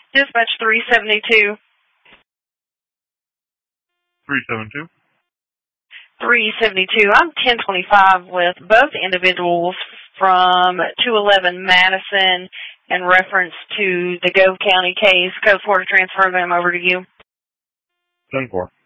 Dispatch 372. 372. 372. I'm 1025 with both individuals from 211 Madison in reference to the Gove County case. Code 4 to transfer them over to you. 10-4.